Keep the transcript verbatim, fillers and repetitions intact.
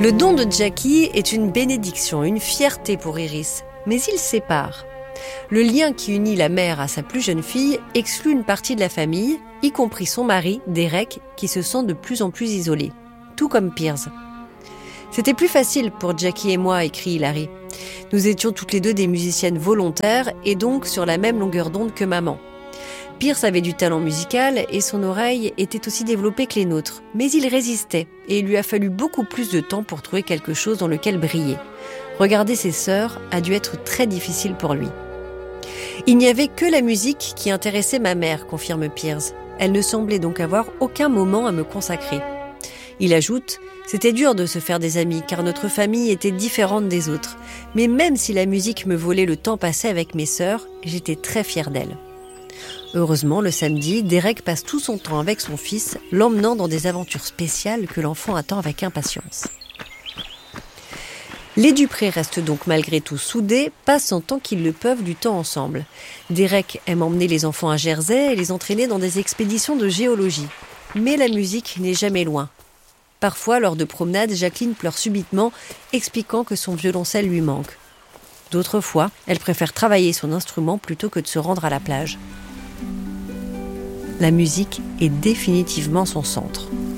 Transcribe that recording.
Le don de Jackie est une bénédiction, une fierté pour Iris, mais il sépare. Le lien qui unit la mère à sa plus jeune fille exclut une partie de la famille, y compris son mari, Derek, qui se sent de plus en plus isolé, tout comme Piers. C'était plus facile pour Jackie et moi, écrit Hilary. Nous étions toutes les deux des musiciennes volontaires et donc sur la même longueur d'onde que maman. Piers avait du talent musical et son oreille était aussi développée que les nôtres. Mais il résistait et il lui a fallu beaucoup plus de temps pour trouver quelque chose dans lequel briller. Regarder ses sœurs a dû être très difficile pour lui. Il n'y avait que la musique qui intéressait ma mère, confirme Piers. Elle ne semblait donc avoir aucun moment à me consacrer. Il ajoute « C'était dur de se faire des amis car notre famille était différente des autres. Mais même si la musique me volait le temps passé avec mes sœurs, j'étais très fière d'elle. » Heureusement, le samedi, Derek passe tout son temps avec son fils, l'emmenant dans des aventures spéciales que l'enfant attend avec impatience. Les Dupré restent donc malgré tout soudés, passant tant qu'ils le peuvent du temps ensemble. Derek aime emmener les enfants à Jersey et les entraîner dans des expéditions de géologie. Mais la musique n'est jamais loin. Parfois, lors de promenades, Jacqueline pleure subitement, expliquant que son violoncelle lui manque. D'autres fois, elle préfère travailler son instrument plutôt que de se rendre à la plage. La musique est définitivement son centre.